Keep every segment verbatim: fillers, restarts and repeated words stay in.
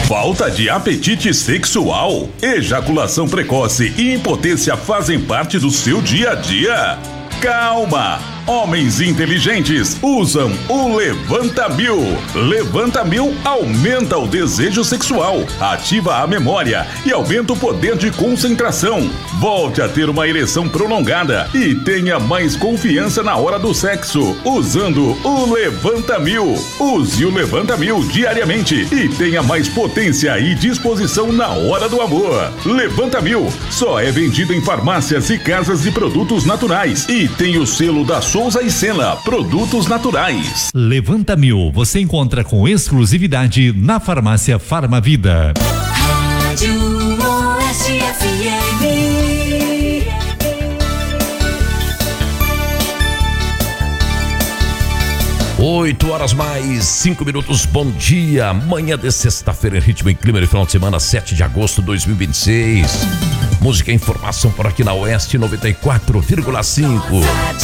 Falta de apetite sexual, ejaculação precoce e impotência fazem parte do seu dia a dia? Calma! Homens inteligentes usam o Levanta Mil. Levanta Mil aumenta o desejo sexual, ativa a memória e aumenta o poder de concentração. Volte a ter uma ereção prolongada e tenha mais confiança na hora do sexo usando o Levanta Mil. Use o Levanta Mil diariamente e tenha mais potência e disposição na hora do amor. Levanta Mil só é vendido em farmácias e casas de produtos naturais e tem o selo da Souza e Sena, produtos naturais. Levanta Mil, você encontra com exclusividade na farmácia Farmavida. Rádio Oeste F M. Oito horas mais cinco minutos, bom dia, manhã de sexta-feira em ritmo e clima de final de semana, sete de agosto de dois mil e vinte e seis. Música e informação por aqui na Oeste noventa e quatro vírgula cinco.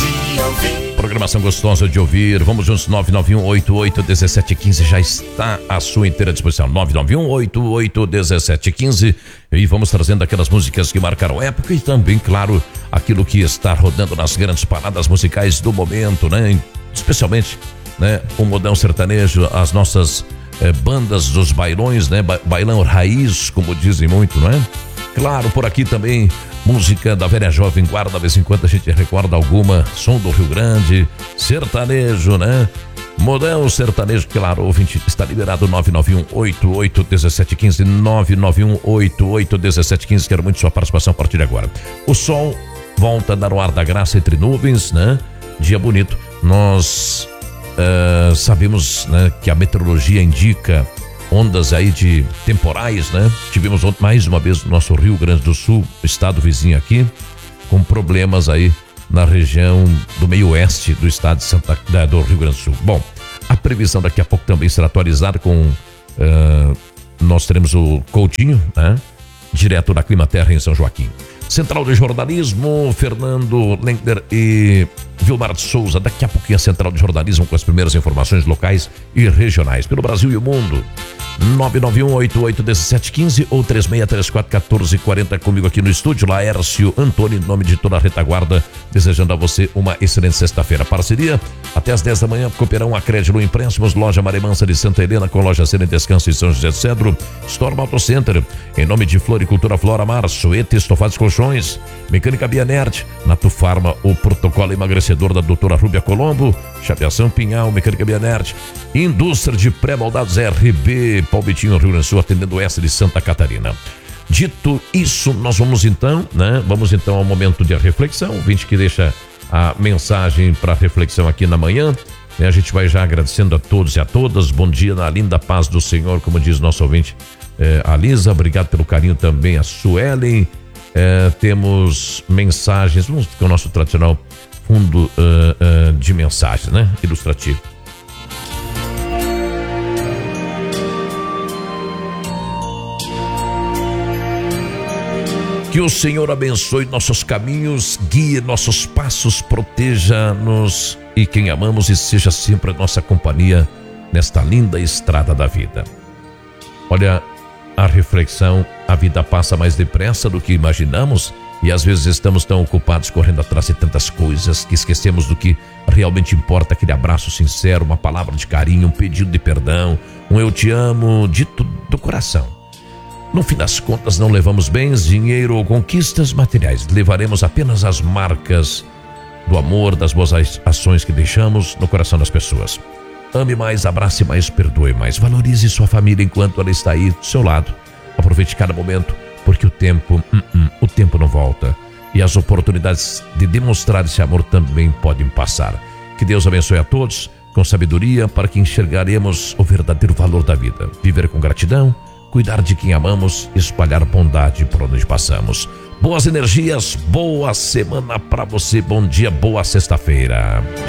Programação gostosa de ouvir. Vamos juntos, nove nove um oito oito um sete um cinco já está à sua inteira disposição. nove nove um oito oito um sete um cinco. E vamos trazendo aquelas músicas que marcaram época e também, claro, aquilo que está rodando nas grandes paradas musicais do momento, né? Especialmente, né, o modão sertanejo, as nossas eh, bandas dos bailões, né? Ba- bailão raiz, como dizem muito, não é? Claro, por aqui também música da velha jovem guarda, de vez em quando a gente recorda alguma, som do Rio Grande, sertanejo, né? Modão sertanejo, claro, ouvinte, está liberado nove nove um oito oito um sete um cinco, nove nove um oito oito um sete um cinco, quero muito sua participação a partir de agora. O sol volta a dar o ar da graça entre nuvens, né? Dia bonito, nós uh, sabemos, né, que a meteorologia indica ondas aí de temporais, né? Tivemos mais uma vez no nosso Rio Grande do Sul, estado vizinho aqui, com problemas aí na região do meio oeste do estado de Santa, da, do Rio Grande do Sul. Bom, a previsão daqui a pouco também será atualizada com, uh, nós teremos o Coutinho, né? Direto da Climaterra em São Joaquim. Central de Jornalismo, Fernando Lengler e Vilmar de Souza. Daqui a pouquinho a Central de Jornalismo com as primeiras informações locais e regionais pelo Brasil e o mundo. nove nove um oito oito um sete um cinco ou três seis três quatro um quatro quatro zero comigo aqui no estúdio. Laércio Antônio, em nome de toda a retaguarda, desejando a você uma excelente sexta-feira. Parceria até às dez da manhã, Cooperão, Acrédito Empréstimos, Loja Maremansa de Santa Helena com Loja Cena e Descanso em São José do Cedro, Storm Auto Center, em nome de Floricultura Flora Mar, Suete Estofados Colchões, Mecânica Bianert, Nato Farma, o protocolo emagrecedor da doutora Rúbia Colombo, Chapeação Pinhal, Mecânica Bianert, Indústria de Pré-moldados R B, Palmitinho, Rio Grande do Sul, atendendo o S de Santa Catarina. Dito isso, nós vamos então, né? Vamos então ao momento de reflexão. O ouvinte que deixa a mensagem para reflexão aqui na manhã, né? A gente vai já agradecendo a todos e a todas. Bom dia na linda paz do Senhor, como diz nosso ouvinte, eh, a Lisa. Obrigado pelo carinho também, a Suelen. Eh, temos mensagens, vamos com o nosso tradicional fundo uh, uh, de mensagens, né? Ilustrativo. Que o Senhor abençoe nossos caminhos, guie nossos passos, proteja-nos e quem amamos e seja sempre a nossa companhia nesta linda estrada da vida. Olha, a reflexão, a vida passa mais depressa do que imaginamos e às vezes estamos tão ocupados correndo atrás de tantas coisas que esquecemos do que realmente importa, aquele abraço sincero, uma palavra de carinho, um pedido de perdão, um eu te amo dito do coração. No fim das contas, não levamos bens, dinheiro ou conquistas materiais. Levaremos apenas as marcas do amor, das boas ações que deixamos no coração das pessoas. Ame mais, abrace mais, perdoe mais. Valorize sua família enquanto ela está aí do seu lado. Aproveite cada momento, porque o tempo, hum, hum, o tempo não volta. E as oportunidades de demonstrar esse amor também podem passar. Que Deus abençoe a todos com sabedoria para que enxergaremos o verdadeiro valor da vida. Viver com gratidão, cuidar de quem amamos, espalhar bondade por onde passamos. Boas energias, boa semana para você, bom dia, boa sexta-feira.